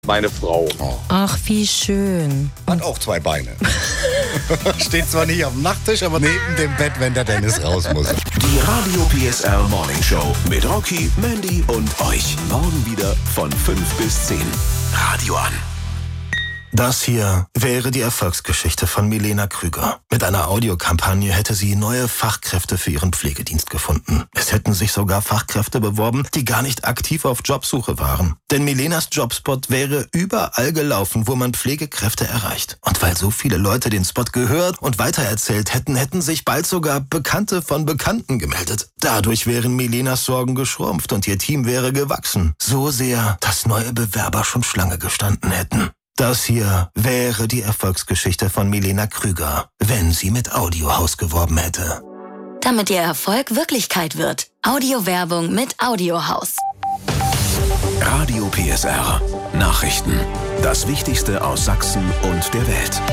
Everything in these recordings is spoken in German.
Meine Frau. Oh. Ach, wie schön. Hat auch 2 Beine. Steht zwar nicht auf dem Nachttisch, aber neben dem Bett, wenn der Dennis raus muss. Die Radio PSR Morning Show mit Rocky, Mandy und euch. Morgen wieder von 5 bis 10. Radio an. Das hier wäre die Erfolgsgeschichte von Milena Krüger. Mit einer Audiokampagne hätte sie neue Fachkräfte für ihren Pflegedienst gefunden. Es hätten sich sogar Fachkräfte beworben, die gar nicht aktiv auf Jobsuche waren. Denn Milenas Jobspot wäre überall gelaufen, wo man Pflegekräfte erreicht. Und weil so viele Leute den Spot gehört und weitererzählt hätten, hätten sich bald sogar Bekannte von Bekannten gemeldet. Dadurch wären Milenas Sorgen geschrumpft und ihr Team wäre gewachsen. So sehr, dass neue Bewerber schon Schlange gestanden hätten. Das hier wäre die Erfolgsgeschichte von Milena Krüger, wenn sie mit Audiohaus geworben hätte. Damit ihr Erfolg Wirklichkeit wird. Audiowerbung mit Audiohaus. Radio PSR. Nachrichten. Das Wichtigste aus Sachsen und der Welt.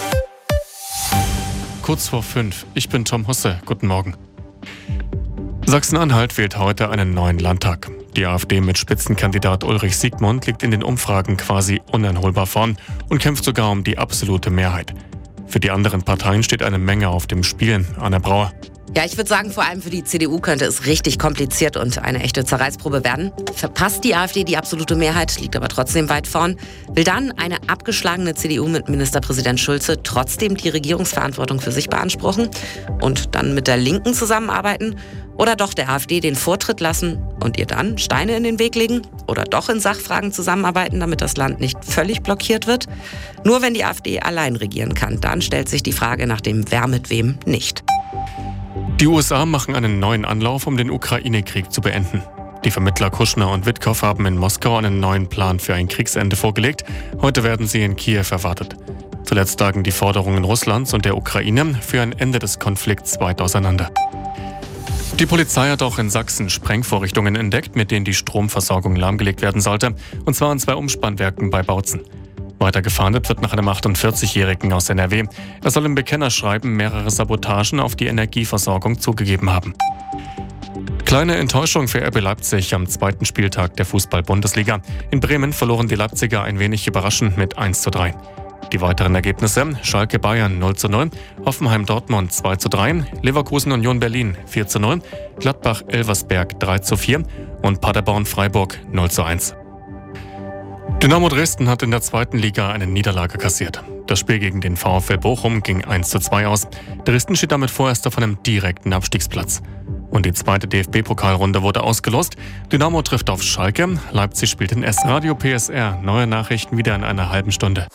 Kurz vor 5. Ich bin Tom Husse. Guten Morgen. Sachsen-Anhalt wählt heute einen neuen Landtag. Die AfD mit Spitzenkandidat Ulrich Siegmund liegt in den Umfragen quasi uneinholbar vorn und kämpft sogar um die absolute Mehrheit. Für die anderen Parteien steht eine Menge auf dem Spiel. Anna Brauer. Ja, ich würde sagen, vor allem für die CDU könnte es richtig kompliziert und eine echte Zerreißprobe werden. Verpasst die AfD die absolute Mehrheit, liegt aber trotzdem weit vorn. Will dann eine abgeschlagene CDU mit Ministerpräsident Schulze trotzdem die Regierungsverantwortung für sich beanspruchen und dann mit der Linken zusammenarbeiten? Oder doch der AfD den Vortritt lassen und ihr dann Steine in den Weg legen? Oder doch in Sachfragen zusammenarbeiten, damit das Land nicht völlig blockiert wird? Nur wenn die AfD allein regieren kann, dann stellt sich die Frage nach dem Wer mit wem nicht. Die USA machen einen neuen Anlauf, um den Ukraine-Krieg zu beenden. Die Vermittler Kushner und Witkow haben in Moskau einen neuen Plan für ein Kriegsende vorgelegt. Heute werden sie in Kiew erwartet. Zuletzt lagen die Forderungen Russlands und der Ukraine für ein Ende des Konflikts weit auseinander. Die Polizei hat auch in Sachsen Sprengvorrichtungen entdeckt, mit denen die Stromversorgung lahmgelegt werden sollte, und zwar an 2 Umspannwerken bei Bautzen. Weiter gefahndet wird nach einem 48-Jährigen aus NRW. Er soll im Bekennerschreiben mehrere Sabotagen auf die Energieversorgung zugegeben haben. Kleine Enttäuschung für RB Leipzig am 2. Spieltag der Fußball-Bundesliga. In Bremen verloren die Leipziger ein wenig überraschend mit 1:3. Die weiteren Ergebnisse: Schalke Bayern 0:0, Hoffenheim Dortmund 2:3, Leverkusen Union Berlin 4:0, Gladbach Elversberg 3:4 und Paderborn Freiburg 0:1. Dynamo Dresden hat in der 2. Liga eine Niederlage kassiert. Das Spiel gegen den VfL Bochum ging 1:2 aus. Dresden steht damit vorerst auf einem direkten Abstiegsplatz. Und die 2. DFB-Pokalrunde wurde ausgelost. Dynamo trifft auf Schalke, Leipzig spielt in Essen. Radio PSR, neue Nachrichten wieder in einer halben Stunde.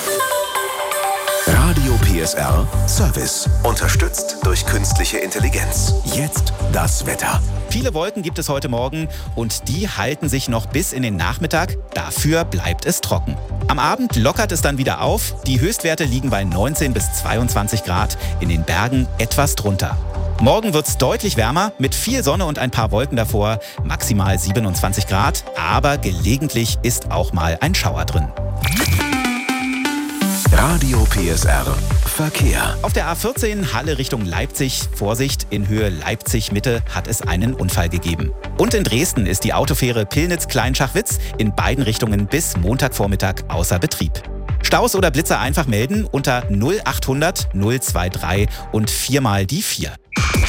Radio PSR Service. Unterstützt durch künstliche Intelligenz. Jetzt das Wetter. Viele Wolken gibt es heute Morgen und die halten sich noch bis in den Nachmittag. Dafür bleibt es trocken. Am Abend lockert es dann wieder auf. Die Höchstwerte liegen bei 19 bis 22 Grad, in den Bergen etwas drunter. Morgen wird es deutlich wärmer, mit viel Sonne und ein paar Wolken davor, maximal 27 Grad, aber gelegentlich ist auch mal ein Schauer drin. Radio PSR Verkehr. Auf der A14 Halle Richtung Leipzig, Vorsicht, in Höhe Leipzig-Mitte hat es einen Unfall gegeben. Und in Dresden ist die Autofähre Pillnitz-Kleinschachwitz in beiden Richtungen bis Montagvormittag außer Betrieb. Staus oder Blitzer einfach melden unter 0800 023 und 4 mal die 4.